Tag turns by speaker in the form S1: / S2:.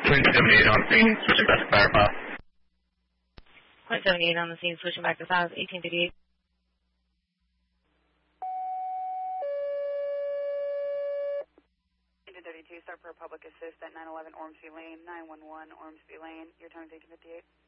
S1: Twin 78 on scene, switching back to Firepaw.
S2: Point 78 on the scene, switching back to Files, 1838.
S3: 32, start for a public assist at 911 Ormsby Lane, 911 Ormsby Lane. Your time is 1858.